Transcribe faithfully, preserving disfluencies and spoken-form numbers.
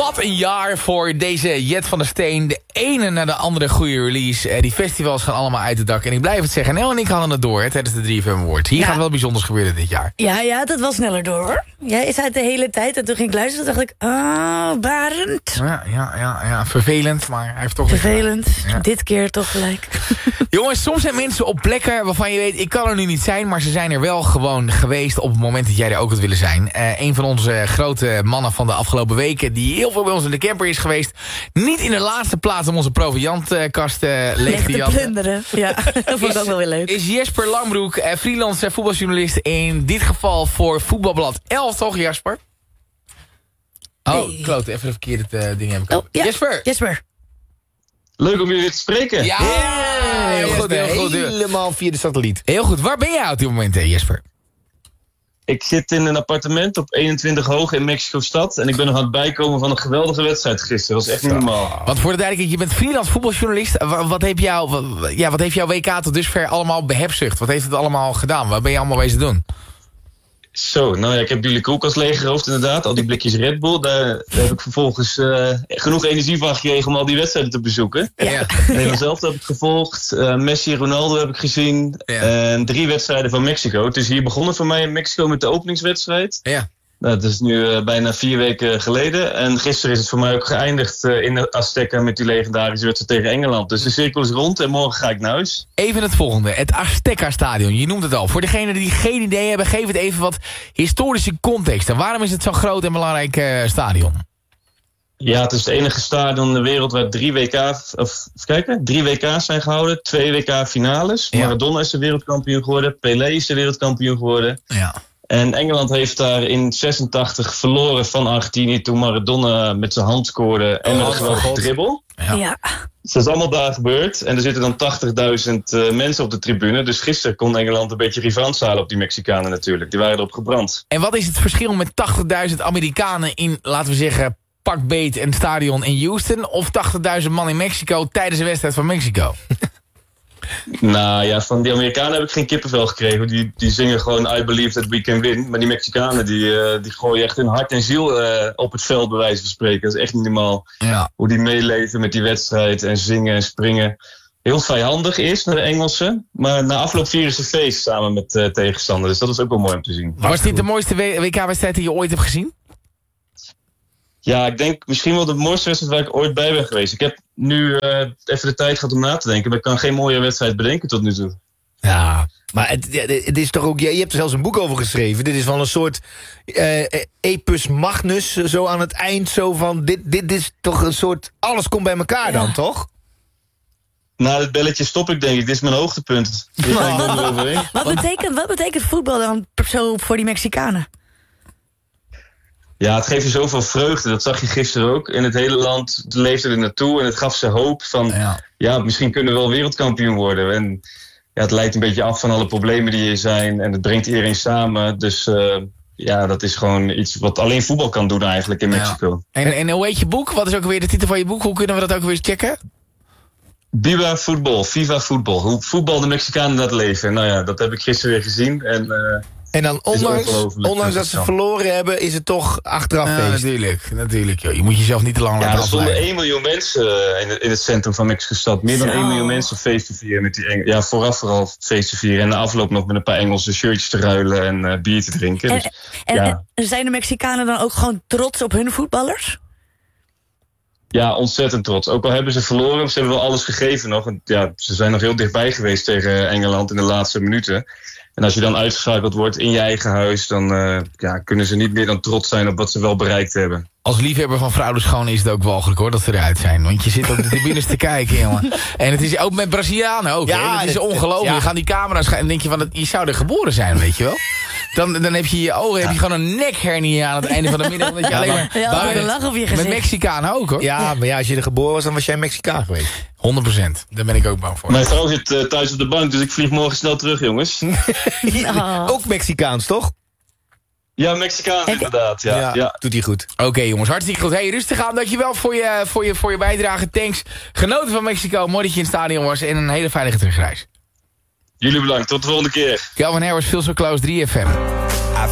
Wat een jaar voor deze Jet van der Steen. De ene na de andere goede release. Uh, die festivals gaan allemaal uit het dak. En ik blijf het zeggen, Nel en ik hadden het door hè, tijdens de drie F M Awards. Hier ja. gaat wel bijzonders gebeuren dit jaar. Ja, ja, dat was sneller door hoor. Jij zei het de hele tijd en toen ging ik luisteren. Toen dacht ik, oh, Barend. Ja, ja, ja, ja, vervelend, maar hij heeft toch... Vervelend, ja. Dit keer toch gelijk. Jongens, soms zijn mensen op plekken waarvan je weet, ik kan er nu niet zijn, maar ze zijn er wel gewoon geweest op het moment dat jij er ook had willen zijn. Uh, een van onze grote mannen van de afgelopen weken, die heel veel bij ons in de camper is geweest. Niet in de laatste plaats om onze proviantkast uh, leeg te jatten. plunderen, ja. Dat vond ik ook wel weer leuk. Is Jesper Langbroek, uh, freelance voetbaljournalist, in dit geval voor Voetbalblad elf, toch Jesper? Oh, hey. kloot, even de verkeerde uh, ding hebben. Oh, ja. Jesper! Jesper! Leuk om jullie weer te spreken. Ja, yeah, heel goed, heel goed. Helemaal via de satelliet. Heel goed. Waar ben jij op dit moment, Jesper? Ik zit in een appartement op eenentwintig hoog in Mexico-stad. En ik ben nog aan het bijkomen van een geweldige wedstrijd gisteren. Dat is echt niet normaal. Want voor de duidelijkheid, je bent freelance voetbaljournalist. Wat heeft, jou, ja, wat heeft jouw W K tot dusver allemaal behepzucht? Wat heeft het allemaal gedaan? Wat ben je allemaal wezen doen? Zo, nou ja, ik heb jullie koelkast leeggeroofd inderdaad. Al die blikjes Red Bull. Daar, daar heb ik vervolgens uh, genoeg energie van gekregen om al die wedstrijden te bezoeken. Ja. Nederland zelf heb ik gevolgd. Uh, Messi, Ronaldo heb ik gezien. Ja. En drie wedstrijden van Mexico. Het is hier begonnen voor mij in Mexico met de openingswedstrijd. Ja. Nou, dat is nu uh, bijna vier weken geleden. En gisteren is het voor mij ook geëindigd uh, in de Azteca met die legendarische wedstrijd tegen Engeland. Dus de cirkel is rond en morgen ga ik naar huis. Even het volgende, het Azteca-stadion. Je noemt het al. Voor degenen die geen idee hebben, geef het even wat historische context. En waarom is het zo'n groot en belangrijk uh, stadion? Ja, het is het enige stadion in de wereld waar drie W K's, of even kijken, drie W K's zijn gehouden. Twee W K-finales. Ja. Maradona is de wereldkampioen geworden. Pelé is de wereldkampioen geworden. Ja. En Engeland heeft daar in zesentachtig verloren van Argentinië toen Maradona met zijn hand scoorde en met een geweldige dribbel. Ja. Ja. Dus dat is allemaal daar gebeurd. En er zitten dan tachtigduizend uh, mensen op de tribune. Dus gisteren kon Engeland een beetje revanche halen op die Mexicanen natuurlijk. Die waren erop gebrand. En wat is het verschil met tachtigduizend Amerikanen in, laten we zeggen, pak beet en stadion in Houston, of tachtigduizend man in Mexico tijdens de wedstrijd van Mexico? Nou ja, van die Amerikanen heb ik geen kippenvel gekregen. Die, die zingen gewoon I believe that we can win. Maar die Mexicanen die, uh, die gooien echt hun hart en ziel uh, op het veld, bij wijze van spreken. Dat is echt niet normaal. Ja. Hoe die meeleven met die wedstrijd en zingen en springen. Heel vijandig is naar de Engelsen. Maar na afloop vieren ze feest samen met uh, tegenstanders. Dus dat was ook wel mooi om te zien. Was dit de mooiste W K-wedstrijd die je ooit hebt gezien? Ja, ik denk misschien wel de mooiste wedstrijd waar ik ooit bij ben geweest. Ik heb nu uh, even de tijd gehad om na te denken. Maar ik kan geen mooie wedstrijd bedenken tot nu toe. Ja, maar het, het is toch ook... Je hebt er zelfs een boek over geschreven. Dit is van een soort uh, epus magnus, zo aan het eind. Zo van, dit, dit is toch een soort... Alles komt bij elkaar dan, Ja. toch? Na het belletje stop ik, denk ik. Dit is mijn hoogtepunt. Dit ga ik dan eroverheen. Wat betekent, wat betekent voetbal dan zo voor die Mexicanen? Ja, het geeft je zoveel vreugde. Dat zag je gisteren ook. In het hele land leefde er naartoe. En het gaf ze hoop van... Ja. Ja, misschien kunnen we wel wereldkampioen worden. En ja, het leidt een beetje af van alle problemen die er zijn. En het brengt iedereen samen. Dus uh, ja, dat is gewoon iets wat alleen voetbal kan doen eigenlijk in Mexico. Ja. En, en hoe heet je boek? Wat is ook weer de titel van je boek? Hoe kunnen we dat ook weer eens checken? Viva voetbal, Viva voetbal. Hoe voetbal de Mexicanen dat leven. Nou ja, dat heb ik gisteren weer gezien. En... Uh, En dan ondanks, ongelooflijk ondanks dat ze interessant. verloren hebben, is het toch achteraf Ja, feest. natuurlijk. natuurlijk joh. Je moet jezelf niet te lang Ja, laten er stonden afleiden. één miljoen mensen in het, in het centrum van Mexico-stad. Meer dan Zo. één miljoen mensen feest te vieren met die Engel. Ja, vooraf vooral feest te vieren. En na afloop nog met een paar Engelse shirtjes te ruilen en uh, bier te drinken. En, Dus, en, ja. en zijn de Mexicanen dan ook gewoon trots op hun voetballers? ja, ontzettend trots. Ook al hebben ze verloren, ze hebben wel alles gegeven nog. En, ja, ze zijn nog heel dichtbij geweest tegen Engeland in de laatste minuten. En als je dan uitgeschakeld wordt in je eigen huis, dan uh, ja, kunnen ze niet meer dan trots zijn op wat ze wel bereikt hebben. Als liefhebber van vrouwen schoon is het ook walgelijk hoor, dat ze eruit zijn. Want je zit op de tribunes te kijken, jongen. En het is ook met Brazilianen ook, Ja, hè. Het is het- ongelooflijk. ja. Je gaat die camera's gaan en denk je van, je zou er geboren zijn, weet je wel. Dan, dan heb je in je ogen heb je gewoon een nekhernie aan het einde van de middag. Omdat je alleen maar Ja, buiten- een lach op je met gezicht. Mexicanen ook hoor. Ja, maar ja, als je er geboren was, dan was jij Mexicaan geweest. honderd procent. Daar ben ik ook bang voor. Mijn vrouw zit uh, thuis op de bank, dus ik vlieg morgen snel terug, jongens. Oh. Ook Mexicaans, toch? Ja, Mexicaan inderdaad. Ja, ja. ja. Doet hij goed. Oké okay, jongens, hartstikke goed. Hey, rustig aan. Dankjewel voor je, voor, je, voor je bijdrage. Thanks. Genoten van Mexico. Mooi dat je in het stadion was. En een hele veilige terugreis. Jullie bedankt. Tot de volgende keer. Calvin Harris, Feel So Close, drie F M.